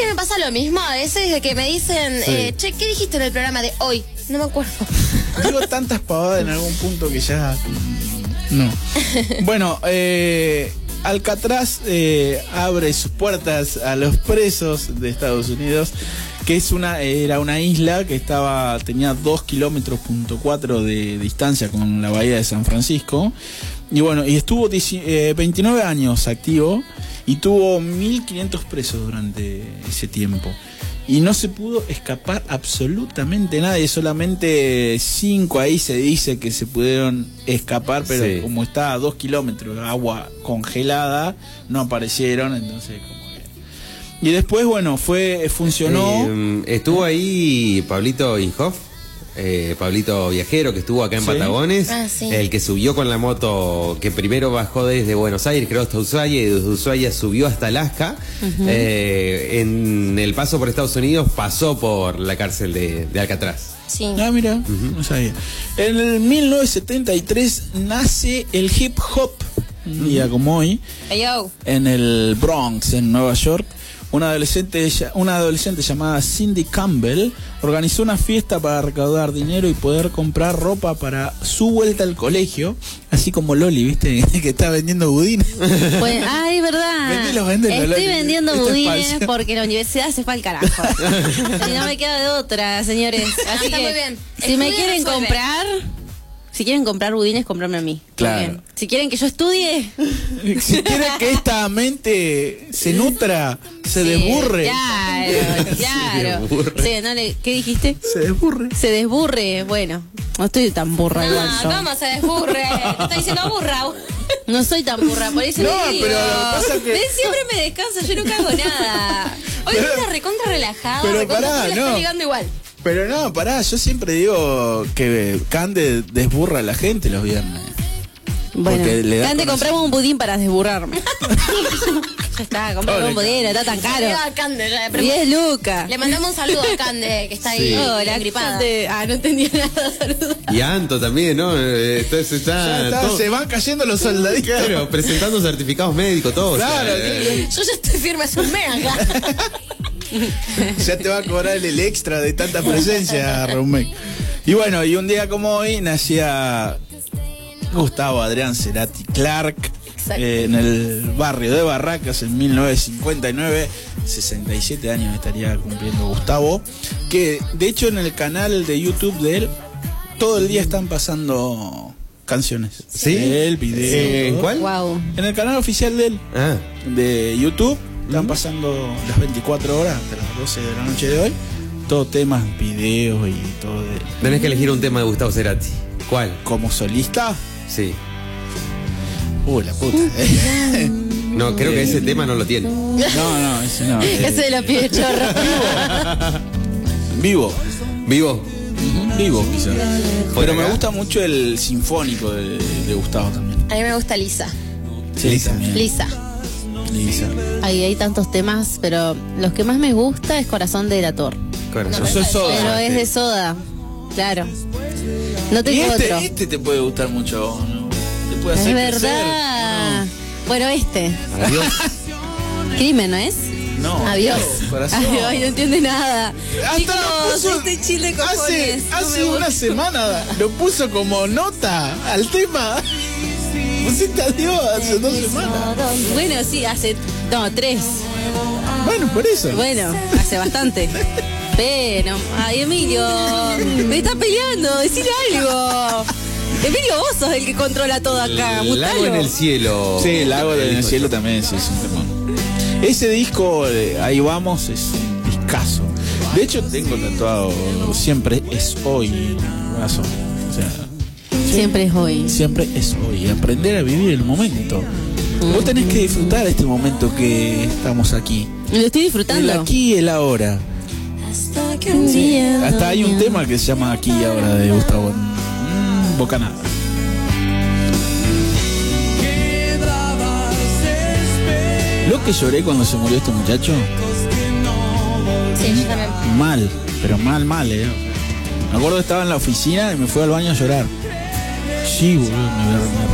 que me pasa lo mismo a veces de que me dicen, che, ¿qué dijiste en el programa de hoy? No me acuerdo. Digo tantas pavadas en algún punto que ya... No. Bueno, Alcatraz abre sus puertas a los presos de Estados Unidos, que era una isla que tenía 2,4 kilómetros de distancia con la bahía de San Francisco. Y bueno, y estuvo 29 años activo y tuvo 1.500 presos durante ese tiempo. Y no se pudo escapar absolutamente nadie, solamente 5 ahí se dice que se pudieron escapar, pero como está a 2 kilómetros de agua congelada, no aparecieron, entonces como que... Y después, bueno, funcionó... estuvo ahí Pablito Inhofe, Pablito Viajero, que estuvo acá en Patagones, el que subió con la moto, que primero bajó desde Buenos Aires, creo, hasta Ushuaia, y desde Ushuaia subió hasta Alaska. En el paso por Estados Unidos pasó por la cárcel de Alcatraz. Sí. Ah, mira, no sabía. En el 1973 nace el hip hop, un día como hoy, en el Bronx, en Nueva York. Una adolescente llamada Cindy Campbell organizó una fiesta para recaudar dinero y poder comprar ropa para su vuelta al colegio, así como Loli, ¿viste? Que está vendiendo budines. Pues, ay, verdad. Estoy Loli. vendiendo budines porque la universidad se fue al carajo. Y no me queda de otra, señores. Así está que, muy bien. Si me quieren comprar... Si quieren comprar budines, comprarme a mí. Claro. Si quieren que yo estudie... Si quieren que esta mente se nutra, se desburre. Claro. ¿Qué dijiste? Se desburre. Se desburre. Bueno, no estoy tan burra igual yo. ¿Cómo se desburre? Te está diciendo burra. No soy tan burra, por eso le digo. Pero lo que pasa es que... Siempre me descanso, yo nunca hago nada. Hoy está recontra relajado. Pero pará, está ligando igual. Pero no, pará, yo siempre digo que Cande desburra a la gente los viernes. Bueno, Cande, compramos un budín para desburrarme. Ya está, compramos un budín, no está tan caro. 10 lucas. Le mandamos un saludo a Cande, que está ahí. Hola, gripada. No entendía nada, saludos. Y Anto también, ¿no? Entonces se van cayendo los soldaditos. Claro, presentando certificados médicos, todos. Claro, yo ya estoy firme hace un mes acá. Ya te va a cobrar el extra de tanta presencia, Raumec. Y bueno, y un día como hoy nacía Gustavo Adrián Cerati Clark en el barrio de Barracas en 1959. 67 años estaría cumpliendo Gustavo, que de hecho en el canal de YouTube de él todo el día están pasando canciones. ¿Sí? El video. ¿En cuál? Wow. En el canal oficial de él, de YouTube. Están pasando las 24 horas hasta las 12 de la noche de hoy. Todo temas, videos y todo de... Tenés que elegir un tema de Gustavo Cerati. ¿Cuál? ¿Como solista? Sí. La puta. No, creo que ese tema no lo tiene. No, ese no. Ese lo pide Chorro. Vivo. ¿Vivo? Quizás. Pero me gusta mucho el sinfónico de Gustavo también. A mí me gusta Lisa. Sí, también. Lisa. Ahí hay tantos temas, pero los que más me gusta es Corazón de Delator. Eso es Soda. Pero es de Soda, claro. No tengo otro. Este te puede gustar mucho, ¿no? Te puede hacer Es verdad. crecer, ¿no? Bueno, Adiós. Crimen, ¿no es? No. Adiós. Corazón. Ay, no entiende nada. Hasta lo puso, este chile cojones. hace una semana lo puso como nota al tema. Pusiste adiós hace 2 semanas. Bueno, sí, 3. Bueno, por eso. Bueno, hace bastante. Pero, ay, Emilio, me está peleando, decir algo. Emilio, vos sos el que controla todo acá. El Lago en el cielo. Sí, el Lago en el cielo también sí, es un temón. Ese disco, Ahí Vamos, es un discazo. De hecho, tengo tatuado Siempre es hoy en el brazo. O sea, siempre es hoy. Siempre es hoy. Aprender a vivir el momento. Vos tenés que disfrutar este momento que estamos aquí. Lo estoy disfrutando. El aquí y el ahora. Hasta hay un tema que se llama Aquí y Ahora de Gustavo Bocanada. Lo que lloré cuando se murió este muchacho. Sí, yo también. Mal, pero mal, Me acuerdo que estaba en la oficina y me fui al baño a llorar. Sí, boludo, me